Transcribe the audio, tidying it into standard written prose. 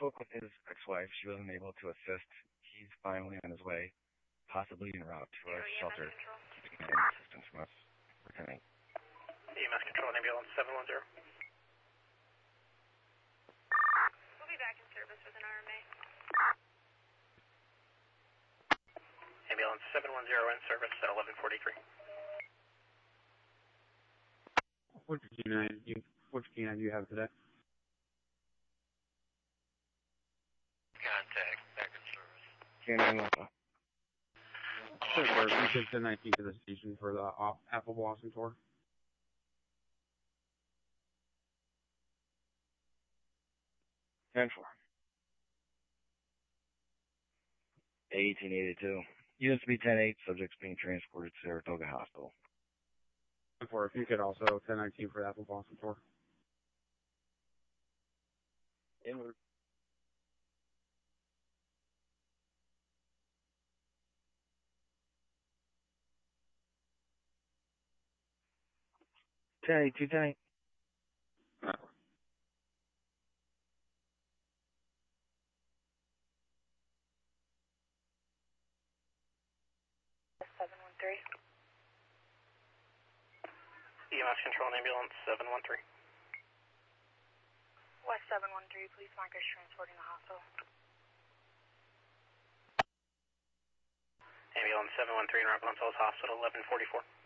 spoke with his ex-wife. She wasn't able to assist. He's finally on his way, possibly en route to our shelter, keeping any assistance from us. Returning. EMS control, ambulance 710. We'll be back in service with an RMA. Ambulance 710 in service at 1143. Which canine do you have today? Contact, back in service. Canine Alpha. Sure, sir. We should send 19 to the station for the Apple Blossom tour. 10-4. 1882. Units to be 10-8, subjects being transported to Saratoga Hospital. 10-4, if you could also 10-19 for the Apple Blossom tour. Inward. Tony, 210. EMS control and ambulance 713. West 713, police markers transporting the hospital. Ambulance 713, Rockland Falls Hospital, 1144.